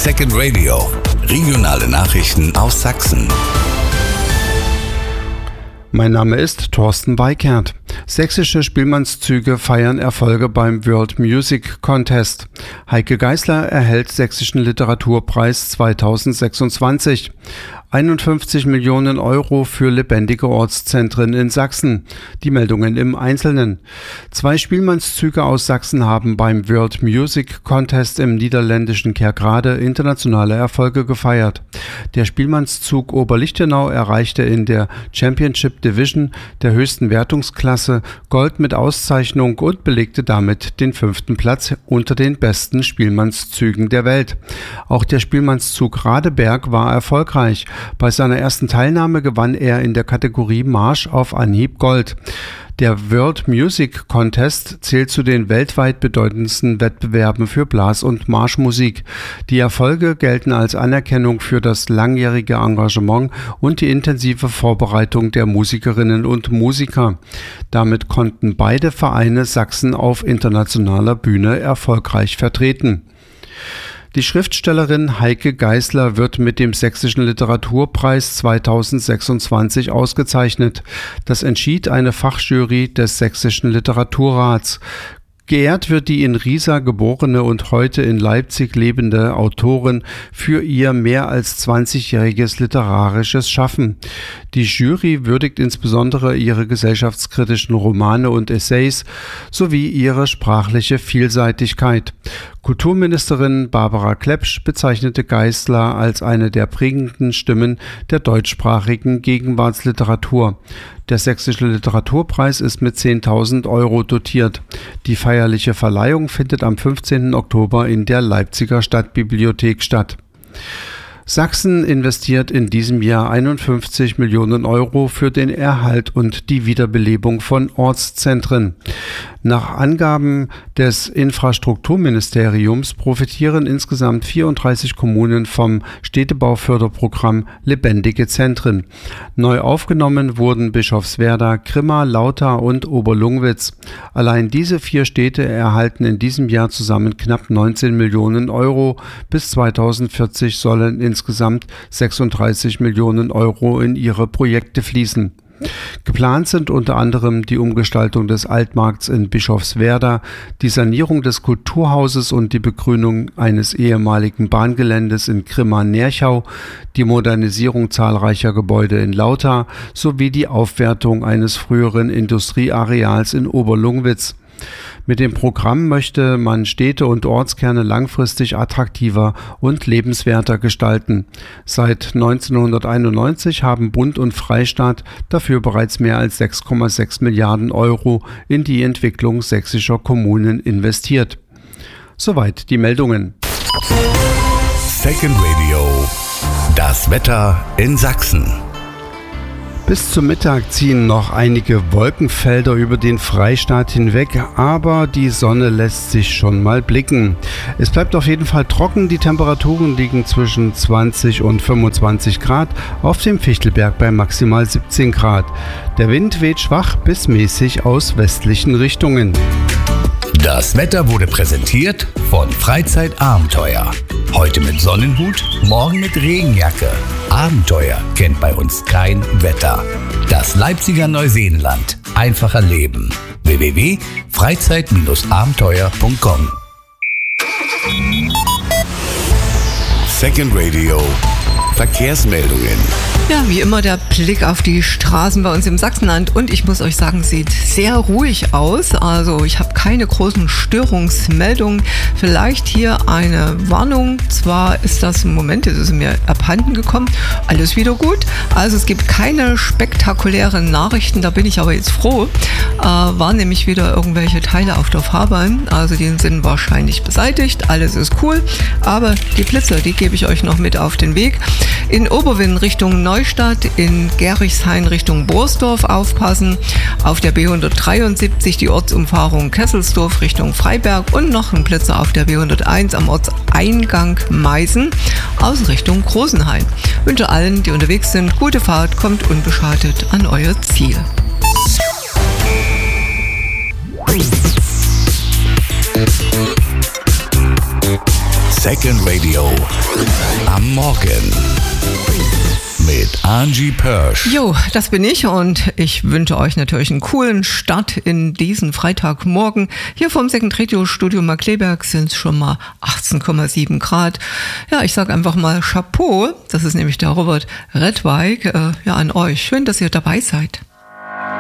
Second Radio. Regionale Nachrichten aus Sachsen. Mein Name ist Thorsten Weikert. Sächsische Spielmannszüge feiern Erfolge beim World Music Contest. Heike Geisler erhält Sächsischen Literaturpreis 2026. 51 Millionen Euro für lebendige Ortszentren in Sachsen. Die Meldungen im Einzelnen. 2 Spielmannszüge aus Sachsen haben beim World Music Contest im niederländischen Kerkrade internationale Erfolge gefeiert. Der Spielmannszug Oberlichtenau erreichte in der Championship Division der höchsten Wertungsklasse Gold mit Auszeichnung und belegte damit den 5. Platz unter den besten Spielmannszügen der Welt. Auch der Spielmannszug Radeberg war erfolgreich. Bei seiner ersten Teilnahme gewann er in der Kategorie Marsch auf Anhieb Gold. Der World Music Contest zählt zu den weltweit bedeutendsten Wettbewerben für Blas- und Marschmusik. Die Erfolge gelten als Anerkennung für das langjährige Engagement und die intensive Vorbereitung der Musikerinnen und Musiker. Damit konnten beide Vereine Sachsen auf internationaler Bühne erfolgreich vertreten. Die Schriftstellerin Heike Geisler wird mit dem Sächsischen Literaturpreis 2026 ausgezeichnet. Das entschied eine Fachjury des Sächsischen Literaturrats. Geehrt wird die in Riesa geborene und heute in Leipzig lebende Autorin für ihr mehr als 20-jähriges literarisches Schaffen. Die Jury würdigt insbesondere ihre gesellschaftskritischen Romane und Essays sowie ihre sprachliche Vielseitigkeit. Kulturministerin Barbara Klepsch bezeichnete Geisler als eine der prägenden Stimmen der deutschsprachigen Gegenwartsliteratur. Der Sächsische Literaturpreis ist mit 10.000 Euro dotiert. Die feierliche Verleihung findet am 15. Oktober in der Leipziger Stadtbibliothek statt. Sachsen investiert in diesem Jahr 51 Millionen Euro für den Erhalt und die Wiederbelebung von Ortszentren. Nach Angaben des Infrastrukturministeriums profitieren insgesamt 34 Kommunen vom Städtebauförderprogramm Lebendige Zentren. Neu aufgenommen wurden Bischofswerda, Grimma, Lauter und Oberlungwitz. Allein diese 4 Städte erhalten in diesem Jahr zusammen knapp 19 Millionen Euro. Bis 2040 sollen insgesamt 36 Millionen Euro in ihre Projekte fließen. Geplant sind unter anderem die Umgestaltung des Altmarkts in Bischofswerda, die Sanierung des Kulturhauses und die Begrünung eines ehemaligen Bahngeländes in Grimma-Nerchau, die Modernisierung zahlreicher Gebäude in Lauter sowie die Aufwertung eines früheren Industrieareals in Oberlungwitz. Mit dem Programm möchte man Städte und Ortskerne langfristig attraktiver und lebenswerter gestalten. Seit 1991 haben Bund und Freistaat dafür bereits mehr als 6,6 Milliarden Euro in die Entwicklung sächsischer Kommunen investiert. Soweit die Meldungen. Second Radio. Das Wetter in Sachsen. Bis zum Mittag ziehen noch einige Wolkenfelder über den Freistaat hinweg, aber die Sonne lässt sich schon mal blicken. Es bleibt auf jeden Fall trocken, die Temperaturen liegen zwischen 20 und 25 Grad, auf dem Fichtelberg bei maximal 17 Grad. Der Wind weht schwach bis mäßig aus westlichen Richtungen. Das Wetter wurde präsentiert von Freizeitabenteuer. Heute mit Sonnenhut, morgen mit Regenjacke. Abenteuer kennt bei uns kein Wetter. Das Leipziger Neuseenland. Einfacher Leben. www.freizeit-abenteuer.com. Second Radio. Verkehrsmeldungen. Ja, wie immer der Blick auf die Straßen bei uns im Sachsenland und ich muss euch sagen, sieht sehr ruhig aus. Also ich habe keine großen Störungsmeldungen. Vielleicht hier eine Warnung. Zwar ist das im Moment, jetzt ist mir abhanden gekommen, alles wieder gut. Also es gibt keine spektakulären Nachrichten, da bin ich aber jetzt froh. Waren nämlich wieder irgendwelche Teile auf der Fahrbahn, also die sind wahrscheinlich beseitigt, alles ist cool. Aber die Blitzer, die gebe ich euch noch mit auf den Weg. In Oberwinn Richtung Neustadt, in Gerichshain Richtung Borsdorf aufpassen. Auf der B173 die Ortsumfahrung Kesselsdorf Richtung Freiberg und noch ein Blitzer auf der B101 am Ortseingang Meißen aus Richtung Großenhain. Wünsche allen, die unterwegs sind, gute Fahrt, kommt unbeschadet an euer Ziel. Second Radio am Morgen mit Angie Pörsch. Jo, das bin ich und ich wünsche euch natürlich einen coolen Start in diesen Freitagmorgen. Hier vom Second Radio Studio Markkleeberg sind es schon mal 18,7 Grad. Ja, ich sage einfach mal Chapeau. Das ist nämlich der Robert Redweig. An euch. Schön, dass ihr dabei seid.